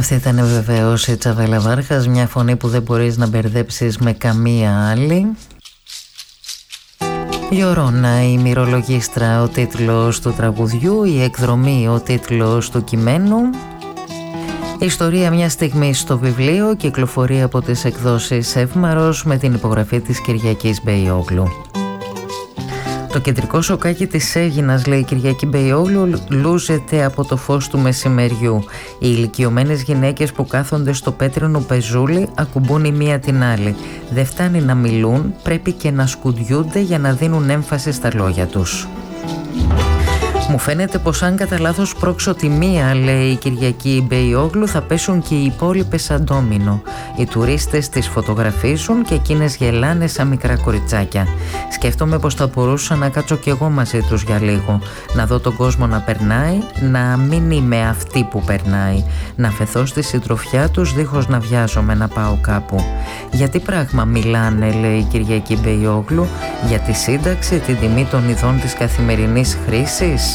Αυτή ήταν βεβαίως η Τσαβέλα Βάρχας, μια φωνή που δεν μπορείς να μπερδέψεις με καμία άλλη. Η Ορώνα, η μυρολογίστρα, ο τίτλος του τραγουδιού, η εκδρομή, ο τίτλος του κειμένου. Η ιστορία μιας στιγμής στο βιβλίο κυκλοφορεί από τις εκδόσεις Εύμαρος με την υπογραφή της Κυριακής Μπεϊόγλου. Το κεντρικό σοκάκι της Αίγινας, λέει η Κυριακή Μπεϊόγλου, λούζεται από το φως του μεσημεριού. Οι ηλικιωμένες γυναίκες που κάθονται στο πέτρινο πεζούλι ακουμπούν η μία την άλλη. Δεν φτάνει να μιλούν, πρέπει και να σκουντιούνται για να δίνουν έμφαση στα λόγια τους. Μου φαίνεται πως αν κατά λάθος πρόξω τη μία, λέει η Κυριακή Μπεϊόγλου, θα πέσουν και οι υπόλοιπες σαν ντόμινο. Οι τουρίστες τις φωτογραφίζουν και εκείνες γελάνε σαν μικρά κοριτσάκια. Σκέφτομαι πως θα μπορούσα να κάτσω κι εγώ μαζί τους για λίγο. Να δω τον κόσμο να περνάει, να μην είμαι αυτή που περνάει. Να φεθώ στη συντροφιά τους δίχως να βιάζομαι να πάω κάπου. Γιατί πράγμα μιλάνε, λέει η Κυριακή Μπεϊόγλου, για τη σύνταξη, την τιμή των ειδών της καθημερινής χρήσης.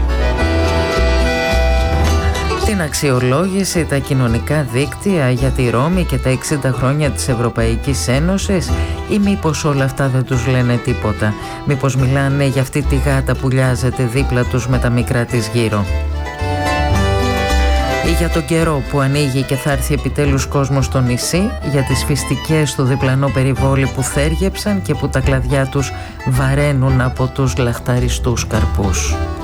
Την αξιολόγηση, τα κοινωνικά δίκτυα για τη Ρώμη και τα 60 χρόνια της Ευρωπαϊκής Ένωσης, ή μήπως όλα αυτά δεν τους λένε τίποτα? Μήπως μιλάνε για αυτή τη γάτα που λιάζεται δίπλα τους με τα μικρά της γύρω? Ή για τον καιρό που ανοίγει και θα έρθει επιτέλους κόσμος στο νησί, για τις φυστικές στο διπλανό περιβόλι που θέργεψαν και που τα κλαδιά τους βαραίνουν από τους λαχταριστούς καρπούς.